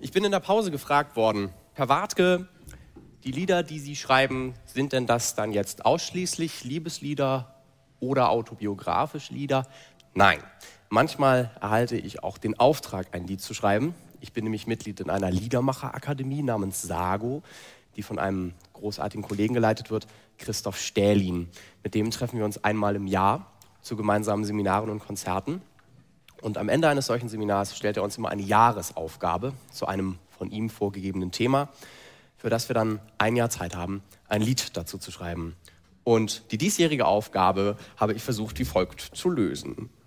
Ich bin in der Pause gefragt worden, Herr Wartke, die Lieder, die Sie schreiben, sind denn das dann jetzt ausschließlich Liebeslieder oder autobiografische Lieder? Nein, manchmal erhalte ich auch den Auftrag, ein Lied zu schreiben. Ich bin nämlich Mitglied in einer Liedermacherakademie namens SAGO, die von einem großartigen Kollegen geleitet wird, Christoph Stählin. Mit dem treffen wir uns einmal im Jahr zu gemeinsamen Seminaren und Konzerten. Und am Ende eines solchen Seminars stellt er uns immer eine Jahresaufgabe zu einem von ihm vorgegebenen Thema, für das wir dann ein Jahr Zeit haben, ein Lied dazu zu schreiben. Und die diesjährige Aufgabe habe ich versucht, wie folgt zu lösen.